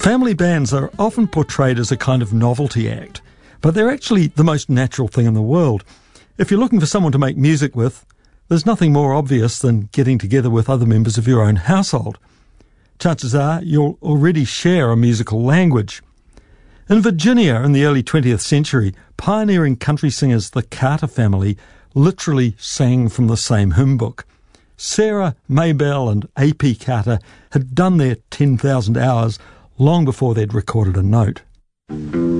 Family bands are often portrayed as a kind of novelty act, but they're actually the most natural thing in the world. If you're looking for someone to make music with, there's nothing more obvious than getting together with other members of your own household. Chances are you'll already share a musical language. In Virginia in the early 20th century, pioneering country singers the Carter family literally sang from the same hymn book. Sarah, Maybelle and A.P. Carter had done their 10,000 hours long before they'd recorded a note.